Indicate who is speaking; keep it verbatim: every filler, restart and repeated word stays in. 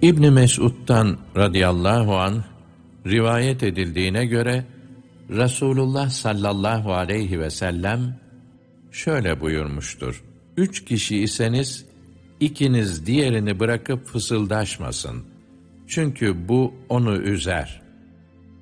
Speaker 1: İbn Mes'ud'dan radıyallahu anh rivayet edildiğine göre Resulullah sallallahu aleyhi ve sellem şöyle buyurmuştur: Üç kişi iseniz ikiniz diğerini bırakıp fısıldaşmasın. Çünkü bu onu üzer.